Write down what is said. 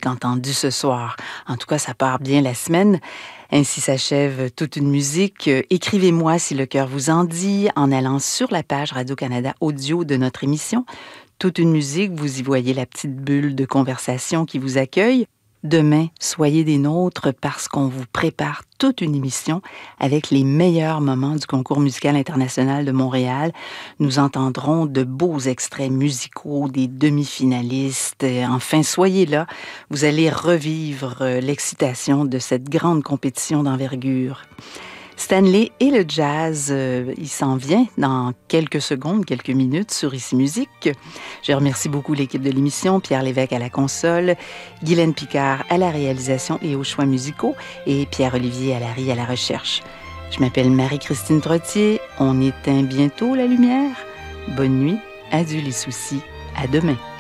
musique entendue ce soir. En tout cas, ça part bien la semaine. Ainsi s'achève toute une musique. Écrivez-moi si le cœur vous en dit en allant sur la page Radio-Canada Audio de notre émission. Toute une musique, vous y voyez la petite bulle de conversation qui vous accueille. Demain, soyez des nôtres parce qu'on vous prépare toute une émission avec les meilleurs moments du Concours musical international de Montréal. Nous entendrons de beaux extraits musicaux des demi-finalistes. Enfin, soyez là. Vous allez revivre l'excitation de cette grande compétition d'envergure. Stanley et le jazz, il s'en vient dans quelques secondes, quelques minutes sur Ici Musique. Je remercie beaucoup l'équipe de l'émission, Pierre Lévesque à la console, Guylaine Picard à la réalisation et aux choix musicaux et Pierre-Olivier Allary à la recherche. Je m'appelle Marie-Christine Trottier. On éteint bientôt la lumière. Bonne nuit, adieu les soucis, à demain.